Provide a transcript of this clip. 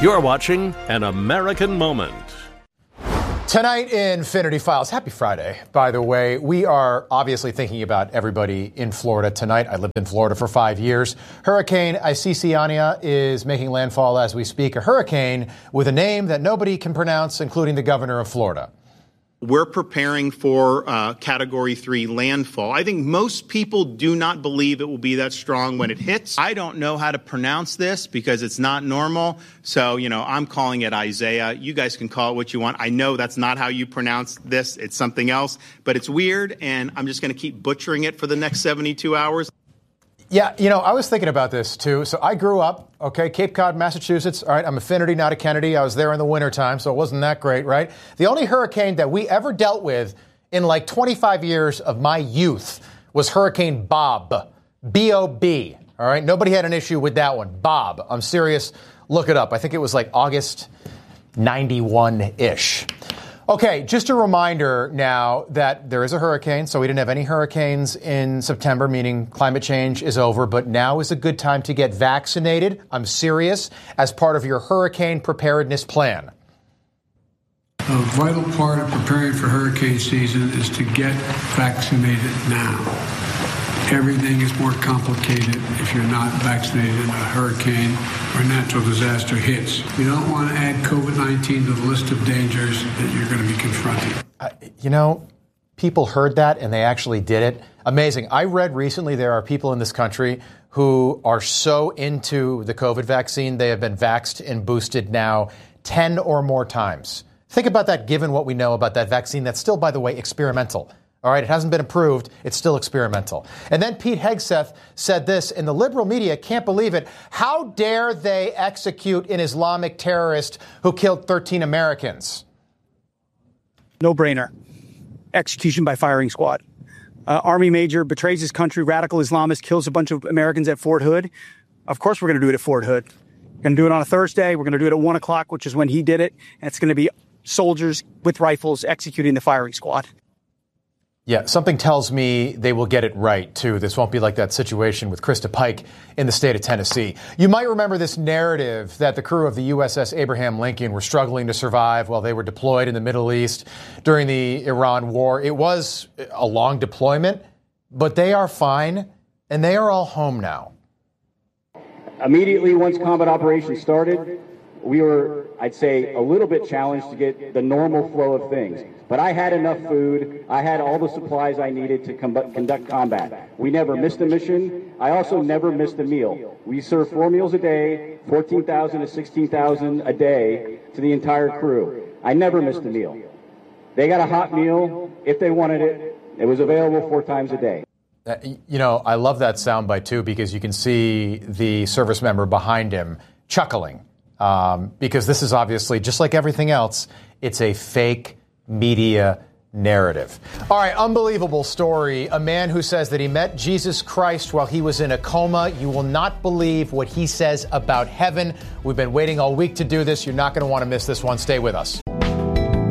You're watching An American Moment. Tonight in Infinity Files, happy Friday, by the way. We are obviously thinking about everybody in Florida tonight. I lived in Florida for 5 years. Hurricane Isisiania is making landfall as we speak, a hurricane with a name that nobody can pronounce, including the governor of Florida. We're preparing for Category 3 landfall. I think most people do not believe it will be that strong when it hits. I don't know how to pronounce this because it's not normal. So, I'm calling it Isaiah. You guys can call it what you want. I know that's not how you pronounce this. It's something else. But it's weird, and I'm just going to keep butchering it for the next 72 hours. Yeah, I was thinking about this, too. So I grew up, Cape Cod, Massachusetts. All right, I'm a Finnerty, not a Kennedy. I was there in the wintertime, so it wasn't that great, right? The only hurricane that we ever dealt with in 25 years of my youth was Hurricane Bob, B-O-B. All right, nobody had an issue with that one. Bob, I'm serious. Look it up. I think it was August 91-ish. Okay, just a reminder now that there is a hurricane, so we didn't have any hurricanes in September, meaning climate change is over, but now is a good time to get vaccinated. I'm serious, as part of your hurricane preparedness plan. A vital part of preparing for hurricane season is to get vaccinated now. Everything is more complicated if you're not vaccinated and a hurricane or natural disaster hits. You don't want to add COVID-19 to the list of dangers that you're going to be confronting. People heard that and they actually did it. Amazing. I read recently there are people in this country who are so into the COVID vaccine, they have been vaxxed and boosted now 10 or more times. Think about that given what we know about that vaccine that's still, by the way, experimental. All right, it hasn't been approved. It's still experimental. And then Pete Hegseth said this, and the liberal media can't believe it. How dare they execute an Islamic terrorist who killed 13 Americans? No brainer. Execution by firing squad. Army major betrays his country, radical Islamist, kills a bunch of Americans at Fort Hood. Of course we're going to do it at Fort Hood. We're going to do it on a Thursday. We're going to do it at 1 o'clock, which is when he did it. And it's going to be soldiers with rifles executing the firing squad. Yeah, something tells me they will get it right, too. This won't be like that situation with Krista Pike in the state of Tennessee. You might remember this narrative that the crew of the USS Abraham Lincoln were struggling to survive while they were deployed in the Middle East during the Iran war. It was a long deployment, but they are fine, and they are all home now. Immediately, once combat operations started, we were, I'd say, a little bit challenged to get the normal flow of things. But I had enough food. I had all the supplies I needed to conduct combat. We never missed a mission. I also never missed a meal. We served 4 meals a day, 14,000 to 16,000 a day to the entire crew. I never missed a meal. They got a hot meal if they wanted it. It was available 4 times a day. I love that soundbite, too, because you can see the service member behind him chuckling. Because this is obviously, just like everything else, it's a fake media narrative. All right, unbelievable story. A man who says that he met Jesus Christ while he was in a coma. You will not believe what he says about heaven. We've been waiting all week to do this. You're not going to want to miss this one. Stay with us.